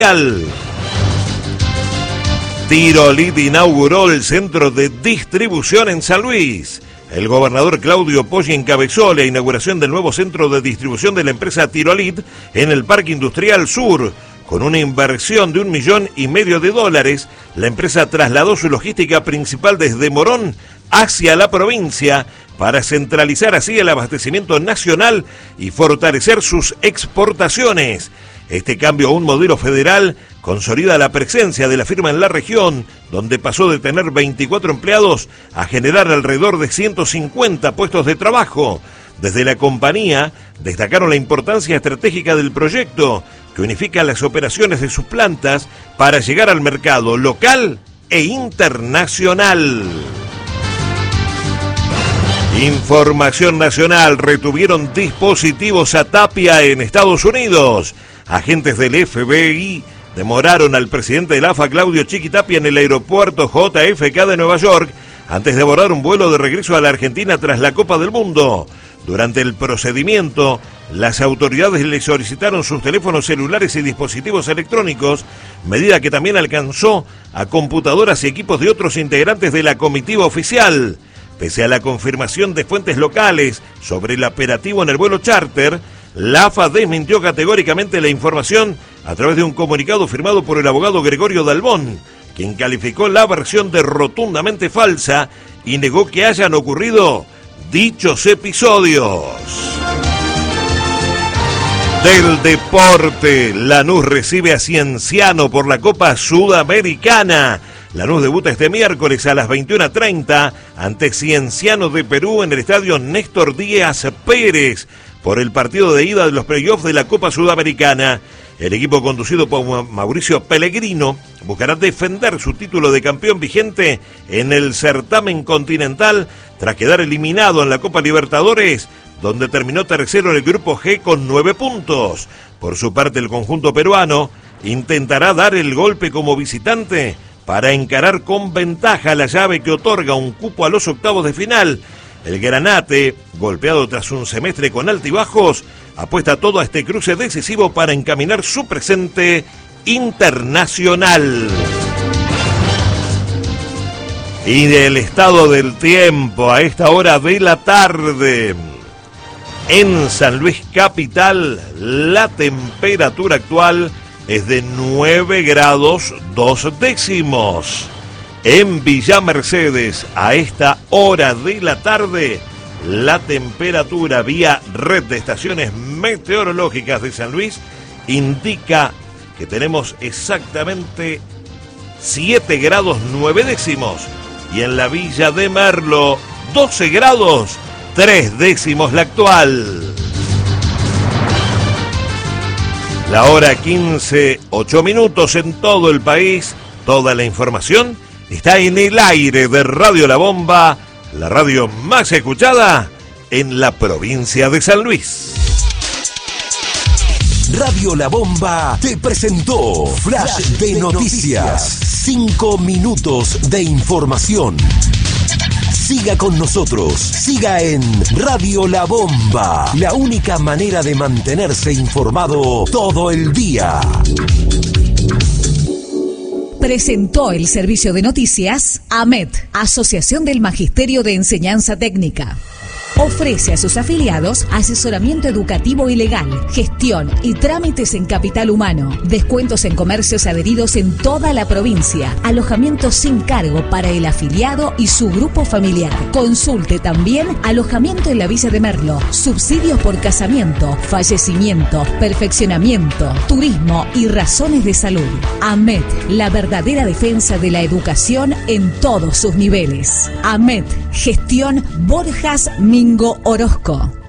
Tirolid inauguró el centro de distribución en San Luis. El gobernador Claudio Poggi encabezó la inauguración del nuevo centro de distribución de la empresa Tirolid en el Parque Industrial Sur. Con una inversión de $1,5 millones, la empresa trasladó su logística principal desde Morón hacia la provincia para centralizar así el abastecimiento nacional y fortalecer sus exportaciones. Este cambio a un modelo federal consolida la presencia de la firma en la región, donde pasó de tener 24 empleados a generar alrededor de 150 puestos de trabajo. Desde la compañía destacaron la importancia estratégica del proyecto, que unifica las operaciones de sus plantas para llegar al mercado local e internacional. Información nacional: retuvieron dispositivos a Tapia en Estados Unidos. Agentes del FBI demoraron al presidente del AFA, Claudio Chiqui Tapia, en el aeropuerto JFK de Nueva York antes de abordar un vuelo de regreso a la Argentina tras la Copa del Mundo. Durante el procedimiento, las autoridades le solicitaron sus teléfonos celulares y dispositivos electrónicos, medida que también alcanzó a computadoras y equipos de otros integrantes de la comitiva oficial. Pese a la confirmación de fuentes locales sobre el operativo en el vuelo charter, la AFA desmintió categóricamente la información a través de un comunicado firmado por el abogado Gregorio Dalbón, quien calificó la versión de rotundamente falsa y negó que hayan ocurrido dichos episodios. Del deporte, Lanús recibe a Cienciano por la Copa Sudamericana. Lanús debuta este miércoles a las 21:30 ante Cienciano de Perú en el estadio Néstor Díaz Pérez por el partido de ida de los playoffs de la Copa Sudamericana. El equipo conducido por Mauricio Pellegrino buscará defender su título de campeón vigente en el certamen continental tras quedar eliminado en la Copa Libertadores, donde terminó tercero en el grupo G con 9 puntos. Por su parte, el conjunto peruano intentará dar el golpe como visitante para encarar con ventaja la llave que otorga un cupo a los octavos de final. El Granate, golpeado tras un semestre con altibajos, apuesta todo a este cruce decisivo para encaminar su presente internacional. Y del estado del tiempo a esta hora de la tarde, en San Luis capital, la temperatura actual es de 9 grados 2 décimos. En Villa Mercedes, a esta hora de la tarde, la temperatura vía red de estaciones meteorológicas de San Luis indica que tenemos exactamente 7 grados 9 décimos. Y en la Villa de Merlo, 12 grados 3 décimos la actual. La hora 15, 8 minutos en todo el país. Toda la información está en el aire de Radio La Bomba, la radio más escuchada en la provincia de San Luis. Radio La Bomba te presentó Flash de Noticias. 5 minutos de información. Siga con nosotros, siga en Radio La Bomba, la única manera de mantenerse informado todo el día. Presentó el servicio de noticias AMET, Asociación del Magisterio de Enseñanza Técnica. Ofrece a sus afiliados asesoramiento educativo y legal, gestión y trámites en capital humano, descuentos en comercios adheridos en toda la provincia, alojamiento sin cargo para el afiliado y su grupo familiar. Consulte también alojamiento en la Villa de Merlo, subsidios por casamiento, fallecimiento, perfeccionamiento, turismo y razones de salud. AMET, la verdadera defensa de la educación en todos sus niveles. AMET, gestión Borjas Mingo Orozco.